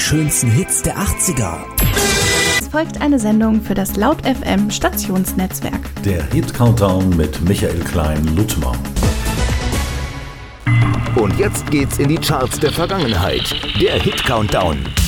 schönsten Hits der 80er. Es folgt eine Sendung für das Laut FM Stationsnetzwerk. Der Hit-Countdown mit Michael Klein-Luttmer. Und jetzt geht's in die Charts der Vergangenheit. Der Hit-Countdown.